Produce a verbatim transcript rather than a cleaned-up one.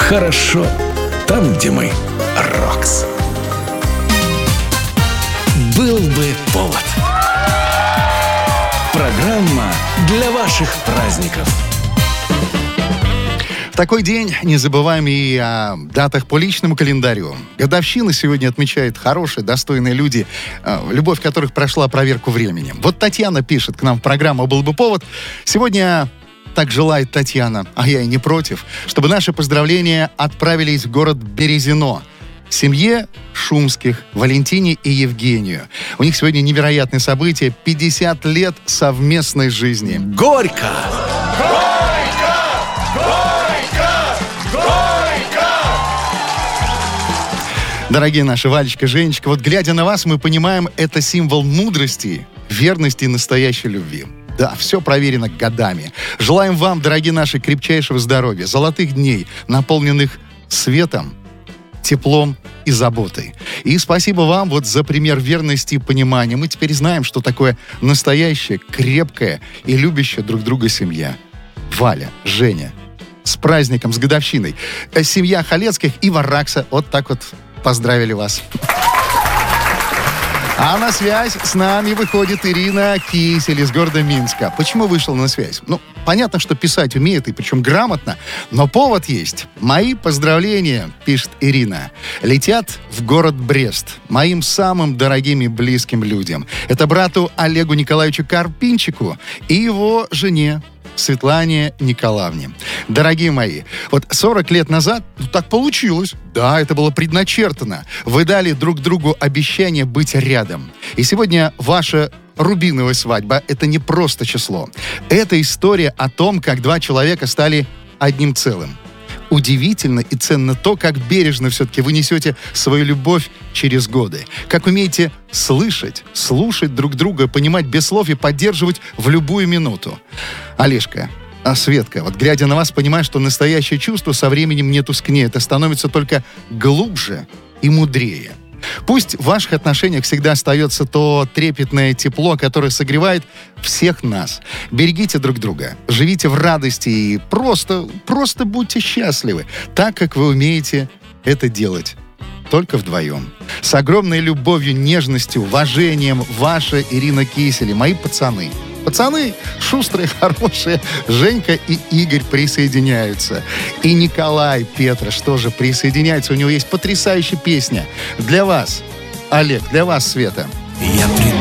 хорошо там, где мы. Рокс. Был бы повод. Программа для ваших праздников. В такой день не забываем и о датах по личному календарю. Годовщины сегодня отмечают хорошие, достойные люди, любовь которых прошла проверку временем. Вот Татьяна пишет к нам в программу «Был бы повод». Сегодня так желает Татьяна, а я и не против, чтобы наши поздравления отправились в город Березино. Семье Шумских, Валентине и Евгению. У них сегодня невероятное событие. пятьдесят лет совместной жизни. Горько! Дорогие наши Валечка, Женечка, вот глядя на вас, мы понимаем, это символ мудрости, верности и настоящей любви. Да, все проверено годами. Желаем вам, дорогие наши, крепчайшего здоровья, золотых дней, наполненных светом, теплом и заботой. И спасибо вам вот за пример верности и понимания. Мы теперь знаем, что такое настоящая, крепкая и любящая друг друга семья. Валя, Женя, с праздником, с годовщиной. Семья Халецких и Варракса вот так вот поздравили вас. А на связь с нами выходит Ирина Кисель из города Минска. Почему вышла на связь? Ну, понятно, что писать умеет, и причем грамотно, но повод есть. Мои поздравления, пишет Ирина, летят в город Брест моим самым дорогим и близким людям. Это брату Олегу Николаевичу Карпинчику и его жене Светлане Николаевне. Дорогие мои, вот сорок лет назад ну, так получилось. Да, это было предначертано. Вы дали друг другу обещание быть рядом. И сегодня ваша рубиновая свадьба — это не просто число. Это история о том, как два человека стали одним целым. Удивительно и ценно то, как бережно все-таки вы несете свою любовь через годы. Как умеете слышать, слушать друг друга, понимать без слов и поддерживать в любую минуту. Олежка, а Светка, вот глядя на вас, понимаю, что настоящее чувство со временем не тускнеет, а становится только глубже и мудрее. Пусть в ваших отношениях всегда остается то трепетное тепло, которое согревает всех нас. Берегите друг друга, живите в радости и просто, просто будьте счастливы, так, как вы умеете это делать. Только вдвоем. С огромной любовью, нежностью, уважением, ваша Ирина Кисель, мои пацаны. Пацаны шустрые, хорошие. Женька и Игорь присоединяются. И Николай Петрош тоже присоединяется. У него есть потрясающая песня. Для вас, Олег, для вас, Света. Я приду